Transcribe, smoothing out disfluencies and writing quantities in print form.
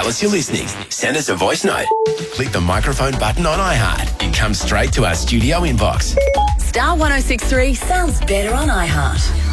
tell us you're listening. Send us a voice note. Click the microphone button on iHeart. It comes straight to our studio inbox. Star 106.3 sounds better on iHeart.